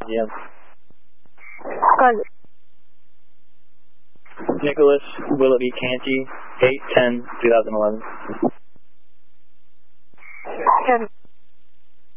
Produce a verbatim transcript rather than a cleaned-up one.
Yeah. Call it. Nicholas Willoughby Canty, eight ten two thousand eleven. Sure.